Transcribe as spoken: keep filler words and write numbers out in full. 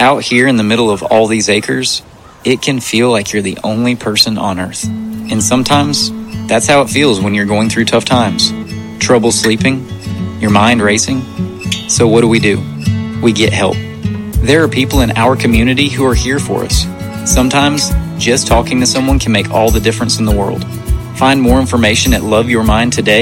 Out here in the middle of all these acres, it can feel like you're the only person on Earth. And sometimes, that's how it feels when you're going through tough times. Trouble sleeping, your mind racing. So what do we do? We get help. There are people in our community who are here for us. Sometimes, just talking to someone can make all the difference in the world. Find more information at Love Your Mind today